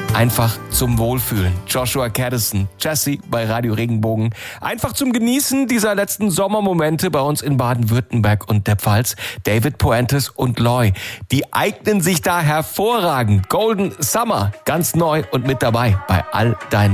einfach zum Wohlfühlen. Joshua Caddison, Jesse bei Radio Regenbogen. Einfach zum Genießen dieser letzten Sommermomente bei uns in Baden-Württemberg und der Pfalz. David Puentes und Loy, die eignen sich da hervorragend. Golden Summer, ganz neu und mit dabei bei all deinen